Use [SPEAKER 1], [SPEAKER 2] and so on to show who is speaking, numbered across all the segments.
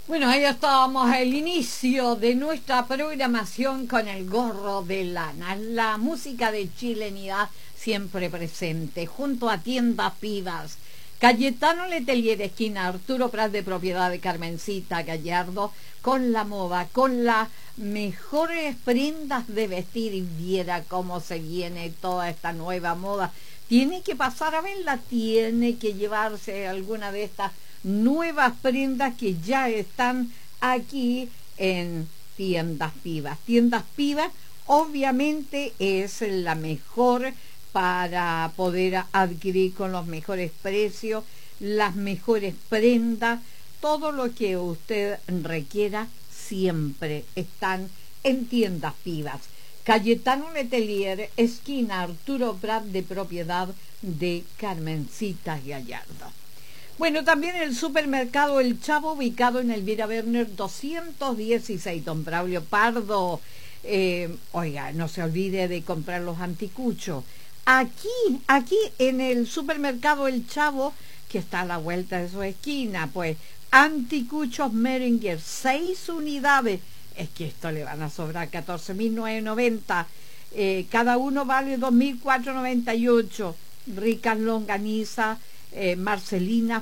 [SPEAKER 1] Bueno, ahí estábamos al inicio de nuestra programación con el gorro de lana, la música de chilenidad siempre presente, junto a Tiendas Pivas, Cayetano Letelier, esquina Arturo Prat, de propiedad de Carmencita Gallardo, con la moda, con las mejores prendas de vestir, y viera cómo se viene toda esta nueva moda. Tiene que pasar a verla, tiene que llevarse alguna de estas nuevas prendas que ya están aquí en Tiendas Pivas. Tiendas Pivas obviamente es la mejor para poder adquirir con los mejores precios, las mejores prendas, todo lo que usted requiera siempre están en Tiendas Pivas. Cayetano Letelier, esquina Arturo Prat, de propiedad de Carmencita Gallardo. Bueno, también el supermercado El Chavo, ubicado en Elvira Werner 216, don Braulio Pardo. Oiga, no se olvide de comprar los anticuchos. Aquí en el supermercado El Chavo, que está a la vuelta de su esquina, pues, anticuchos Meringer, 6 unidades. Es que esto le van a sobrar 14.990. Cada uno vale 2.498. Ricas longanizas, marcelinas,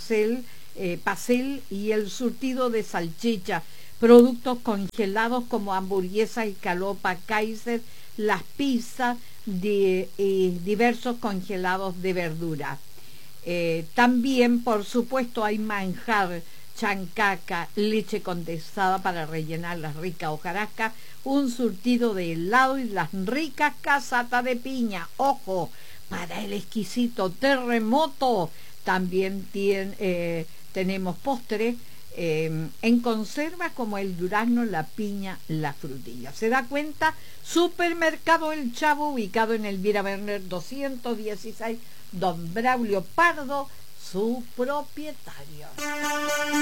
[SPEAKER 1] pasel y el surtido de salchicha, productos congelados como hamburguesas y calopa Kaiser, las pizzas de diversos congelados de verdura. También, por supuesto, hay manjar, chancaca, leche condensada para rellenar las ricas hojarascas, un surtido de helado y las ricas casatas de piña. ¡Ojo! Para el exquisito terremoto también tenemos postres en conserva, como el durazno, la piña, la frutilla. ¿Se da cuenta? Supermercado El Chavo, ubicado en Elvira Werner 216, don Braulio Pardo, su propietario.